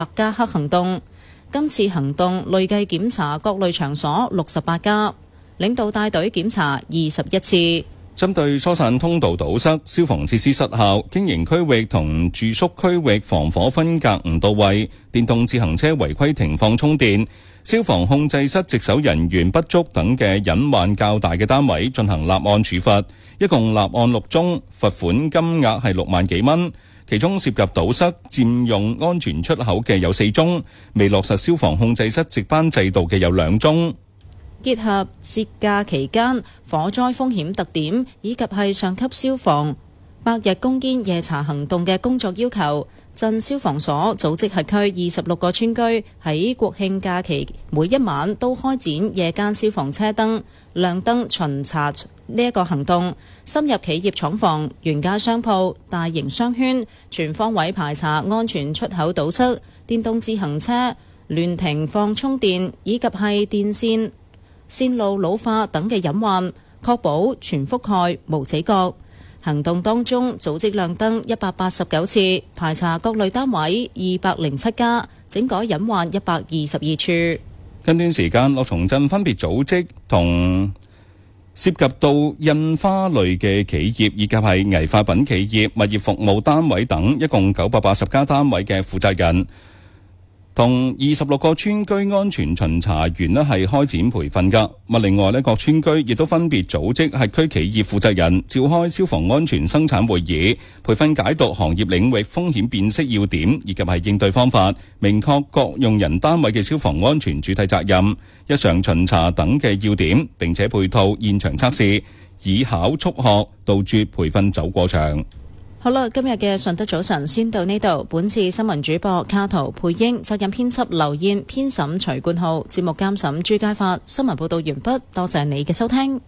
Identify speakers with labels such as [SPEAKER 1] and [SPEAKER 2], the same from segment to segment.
[SPEAKER 1] 家黑行動。今次行動累計檢查各類場所68家，領導帶隊檢查21次。
[SPEAKER 2] 針對疏散通道堵塞、消防設施失效、經營區域同住宿區域防火分隔唔到位、電動自行車違規停放充電、消防控制室值守人員不足等嘅隱患較大嘅單位進行立案處罰，一共立案6宗，罰款金額係6萬幾蚊。其中涉及堵塞、佔用安全出口嘅有4宗，未落實消防控制室值班制度嘅有2宗。
[SPEAKER 1] 結合節假期間火災風險特點，以及係上級消防白日攻堅夜查行動嘅工作要求，鎮消防所組織轄區26個村居喺國慶假期每一晚都開展夜間消防車燈亮燈巡查呢一個行動，深入企業廠房、沿街商鋪、大型商圈，全方位排查安全出口堵塞、電動自行車亂停放充電，以及係電線路老化等嘅隱患，確保全覆蓋無死角。行動當中，組織亮燈189次，排查各類單位207家，整改隱患122處。
[SPEAKER 2] 近段時間，樂松鎮分別組織同涉及到印花類嘅企業以及係危化品企業、物業服務單位等，一共980家單位嘅負責人，同26個村居安全巡查員咧係開展培訓噶。另外咧，各村居亦都分別組織轄區企業負責人召開消防安全生產會議，培訓解讀行業領域風險辨識要點以及係應對方法，明確各用人單位嘅消防安全主體責任、日常巡查等嘅要點，並且配套現場測試，以考速學，杜絕培訓走過場。
[SPEAKER 1] 好啦，今日嘅順德早晨先到呢度。本次新聞主播卡圖佩英，責任編輯劉燕，編審徐冠浩，節目監審朱佳發。新聞報道完畢，多謝你嘅收聽。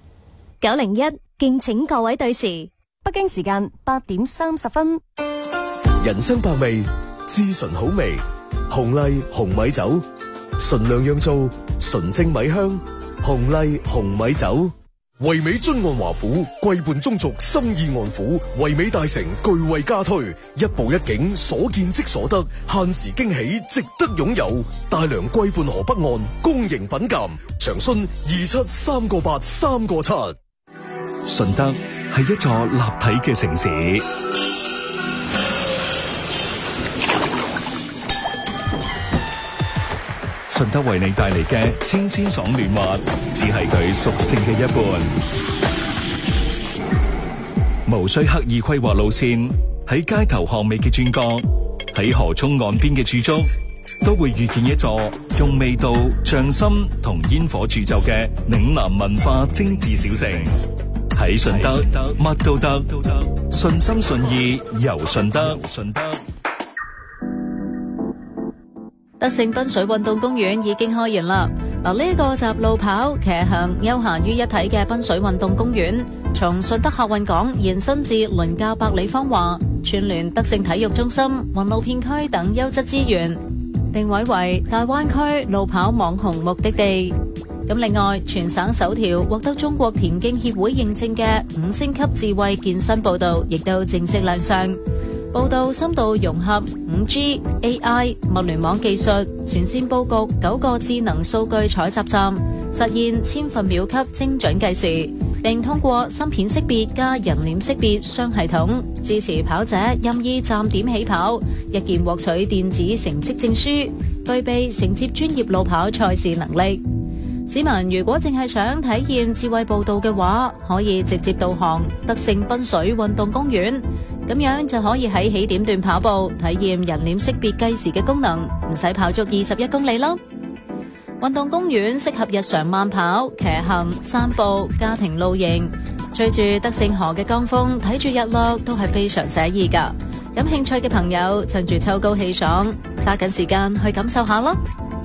[SPEAKER 3] 901，敬請各位對時。北京時間8點30分。
[SPEAKER 4] 人生百味，至純好味。紅麗紅米酒，純釀釀造，純正米香。紅麗紅米酒。惠美津岸華府，桂畔中族，心意岸府。惠美大城巨惠加推，一步一景，所見即所得，限時驚喜，值得擁有。大良桂畔河北岸，公營品鑒，長訊27398397。
[SPEAKER 5] 順德係一座立體嘅城市，順德為你帶嚟嘅清鮮爽嫩滑，只係佢屬性嘅一半。無需刻意規劃路線，喺街頭巷尾嘅轉角，喺河涌岸邊嘅駐足，都會遇見一座用味道、匠心同煙火鑄就嘅嶺南文化精緻小城。喺順德，乜都得，順心順意遊順德。
[SPEAKER 1] 德勝濱水運動公園已經開園啦！呢個集路跑、騎行、休閒於一體嘅濱水運動公園，從順德客運港延伸至鄰近百里芳華，串聯德勝體育中心、雲路片區等優質資源，定位為大灣區路跑網紅目的地。咁另外，全省首條獲得中國田徑協會認證嘅5星級智慧健身步道，亦都正式亮相。步道深度融合 5G、AI、物聯網技術，全線佈局9個智能數據採集站，實現千分秒級精準計時，並通過芯片識別加人臉識別雙系統，支持跑者任意站點起跑，一鍵獲取電子成績證書，具備承接專業路跑賽事能力。市民如果淨係想體驗智慧步道嘅話，可以直接導航德勝濱水運動公園，咁樣就可以喺起點段跑步，體驗人臉識別計時嘅功能，唔使跑足21公里啦。運動公園適合日常慢跑、騎行、散步、家庭露營，隨住德勝河嘅江風，睇住日落都係非常寫意噶。感興趣嘅朋友，趁住秋高氣爽，揸緊時間去感受下啦。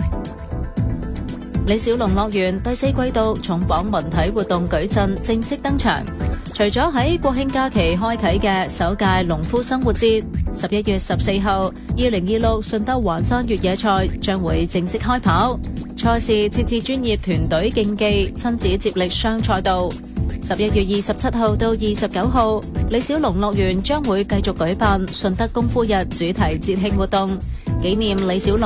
[SPEAKER 1] 李小龍樂園第4季度重磅文體活動矩陣正式登場，除咗喺國慶假期開啟嘅首屆農夫生活節，11月14號2026順德環山越野賽將會正式開跑。賽事設置專業團隊競技、親子接力雙賽道。11月27號到29號，李小龍樂園將會繼續舉辦順德功夫日主題節慶活動， 紀念李小龍